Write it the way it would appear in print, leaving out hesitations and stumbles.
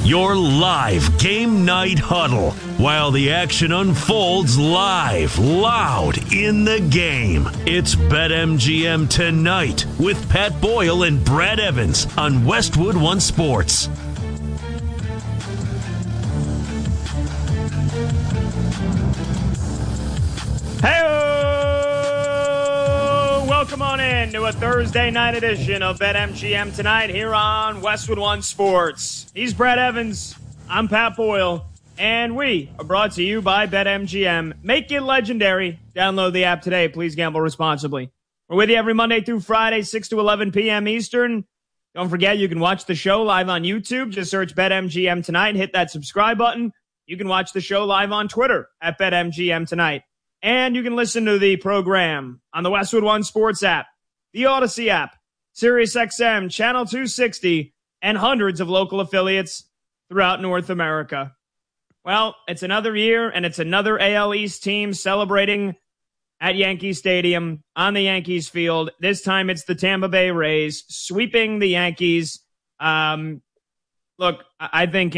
your live game night huddle while the action unfolds live, loud in the game. It's BetMGM Tonight with Pat Boyle and Brad Evans on Westwood One Sports. Hey, welcome on in to a Thursday night edition of BetMGM Tonight here on Westwood One Sports. He's Brad Evans, I'm Pat Boyle, and we are brought to you by BetMGM. Make it legendary. Download the app today. Please gamble responsibly. We're with you every Monday through Friday, 6 to 11 p.m. Eastern. Don't forget, you can watch the show live on YouTube. Just search BetMGM Tonight. Hit that subscribe button. You can watch the show live on Twitter at BetMGM Tonight. And you can listen to the program on the Westwood One Sports app, the Odyssey app, SiriusXM, Channel 260, and hundreds of local affiliates throughout North America. Well, it's another year, and it's another AL East team celebrating at Yankee Stadium on the Yankees field. This time it's the Tampa Bay Rays sweeping the Yankees. Look, I think